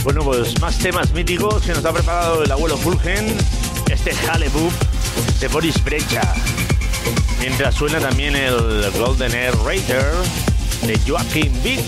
Bueno, pues más temas míticos que nos ha preparado el abuelo Fulgen. Este Halebop de Boris Brecha. Mientras suena también el Golden Air Raider de Joaquin Vic.